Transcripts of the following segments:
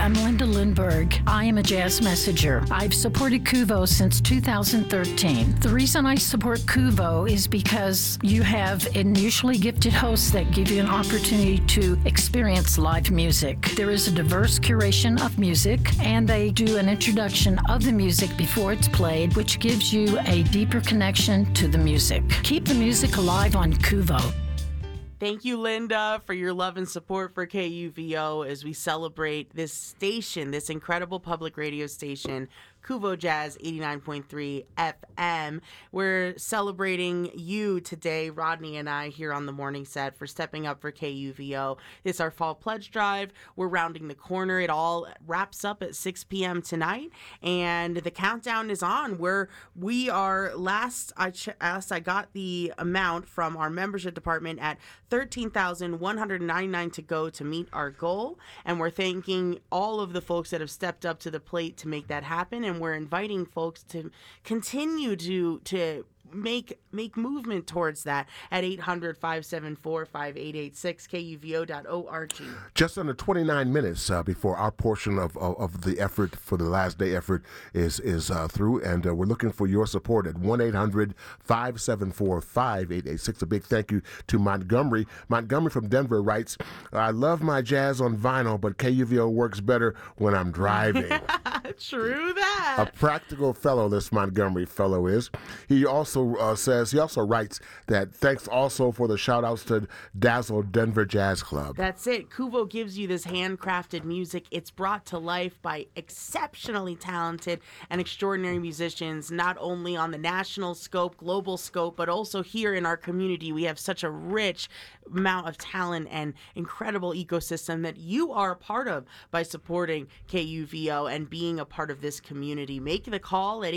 I'm Linda Lindberg. I am a jazz messenger. I've supported Kuvo since 2013. The reason I support Kuvo is because you have unusually gifted hosts that give you an opportunity to experience live music. There is a diverse curation of music, and they do an introduction of the music before it's played, which gives you a deeper connection to the music. Keep the music alive on Kuvo. Thank you, Linda, for your love and support for KUVO as we celebrate this station, this incredible public radio station, Kuvo Jazz 89.3 FM. We're celebrating you today, Rodney and I, here on the morning set for stepping up for KUVO. It's our fall pledge drive. We're rounding the corner. It all wraps up at 6 p.m. tonight, and the countdown is on. We are I got the amount from our membership department at $13,199 to go to meet our goal, and we're thanking all of the folks that have stepped up to the plate to make that happen. And we're inviting folks to continue to make movement towards that at 800-574-5886, kuvo.org. Just under 29 minutes before our portion of the effort for the last day effort is through, and we're looking for your support at 1-800-574-5886. A big thank you to Montgomery. Montgomery from Denver writes, I love my jazz on vinyl, but KUVO works better when I'm driving. True that. A practical fellow, this Montgomery fellow is. He also writes that thanks also for the shout outs to Dazzle Denver Jazz Club. That's it. Kuvo gives you this handcrafted music. It's brought to life by exceptionally talented and extraordinary musicians, not only on the national scope, global scope, but also here in our community. We have such a rich amount of talent and incredible ecosystem that you are a part of by supporting KUVO and being a part of this community. Make the call at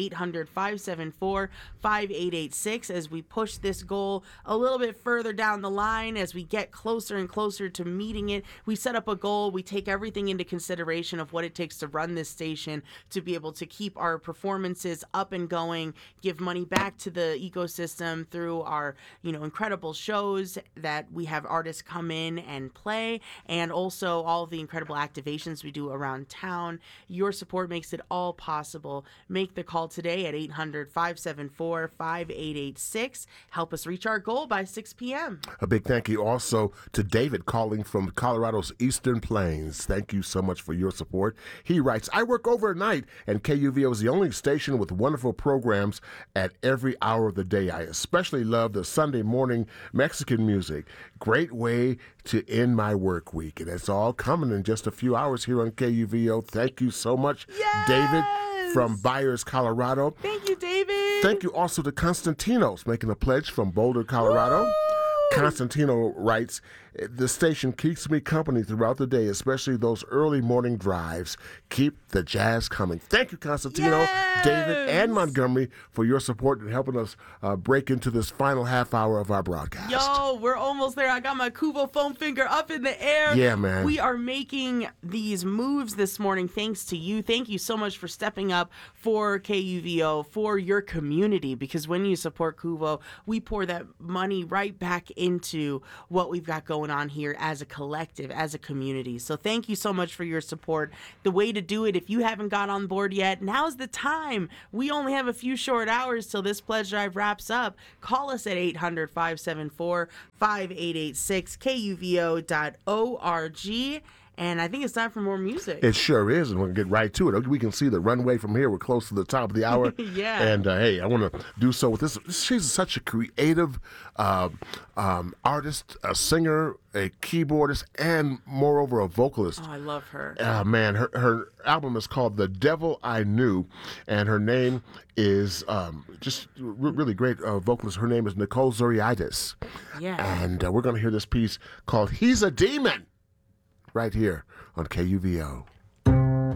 800-574-5886 as we push this goal a little bit further down the line. As we get closer and closer to meeting it, we set up a goal. We take everything into consideration of what it takes to run this station, to be able to keep our performances up and going, give money back to the ecosystem through our incredible shows that we have artists come in and play, and also all of the incredible activations we do around town. Your support makes it all possible. Make the call today at 800-574-5886. Help us reach our goal by 6 p.m. A big thank you also to David calling from Colorado's Eastern Plains. Thank you so much for your support. He writes, I work overnight, and KUVO is the only station with wonderful programs at every hour of the day. I especially love the Sunday morning Mexican music. Great way to end my work week. And it's all coming in just a few hours here on KUVO. Thank you so much, yes! David from Byers, Colorado. Thank you, David. Thank you also to Constantinos making a pledge from Boulder, Colorado. Woo! Constantino writes, the station keeps me company throughout the day, especially those early morning drives. Keep the jazz coming. Thank you, Constantino, yes! David, and Montgomery for your support and helping us break into this final half hour of our broadcast. Yo, we're almost there. I got my Kuvo foam finger up in the air. Yeah, man. We are making these moves this morning thanks to you. Thank you so much for stepping up for KUVO, for your community, because when you support Kuvo, we pour that money right back into what we've got going on here as a collective, as a community. So thank you so much for your support. The way to do it, if you haven't got on board yet, now's the time. We only have a few short hours till this pledge drive wraps up. Call us at 800-574-5886, kuvo.org. And I think it's time for more music. It sure is, and we'll get right to it. We can see the runway from here. We're close to the top of the hour. Yeah. And, hey, I want to do so with this. She's such a creative artist, a singer, a keyboardist, and, moreover, a vocalist. Oh, I love her. Man, her album is called The Devil I Knew, and her name is just really great vocalist. Her name is Nicole Zuriaitis. Yeah. And we're going to hear this piece called He's a Demon right here on KUVO.